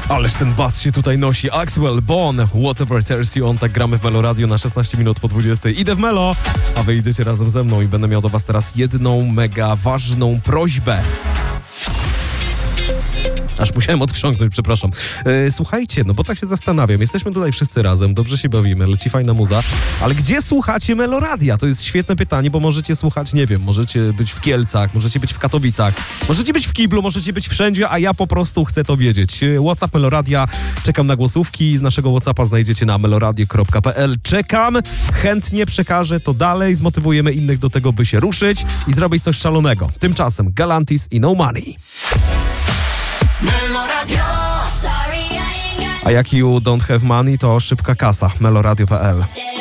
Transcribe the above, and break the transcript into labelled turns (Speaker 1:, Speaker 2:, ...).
Speaker 1: Ależ ten bas się tutaj nosi. Axwell, Bon, Whatever Tears You On. Tak gramy w Melo Radio na 16 minut po 20. Idę w Melo, a wy idziecie razem ze mną i będę miał do was teraz jedną mega ważną prośbę. Aż musiałem odkrząknąć, przepraszam. Słuchajcie, no bo tak się zastanawiam. Jesteśmy tutaj wszyscy razem, dobrze się bawimy, leci fajna muza. Ale gdzie słuchacie Melo Radia? To jest świetne pytanie, bo możecie słuchać, nie wiem, możecie być w Kielcach, możecie być w Katowicach, możecie być w Kiblu, możecie być wszędzie, a ja po prostu chcę to wiedzieć. WhatsApp Melo Radia, czekam na głosówki. Z naszego WhatsAppa znajdziecie na meloradio.pl. Czekam, chętnie przekażę to dalej, zmotywujemy innych do tego, by się ruszyć i zrobić coś szalonego. Tymczasem Galantis i No Money. A jak you don't have money, to szybka kasa. meloradio.pl